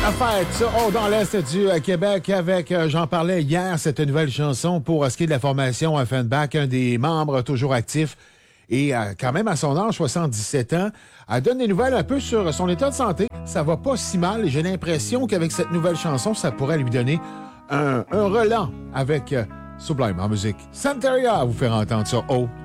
La fête, ça, dans l'Est du Québec avec, j'en parlais hier, cette nouvelle chanson pour ce qui est de la formation Offenbach, un des membres toujours actifs et quand même à son âge, 77 ans, elle donne des nouvelles un peu sur son état de santé. Ça va pas si mal et j'ai l'impression qu'avec cette nouvelle chanson, ça pourrait lui donner un relent avec Sublime en musique. Santeria à vous faire entendre ça,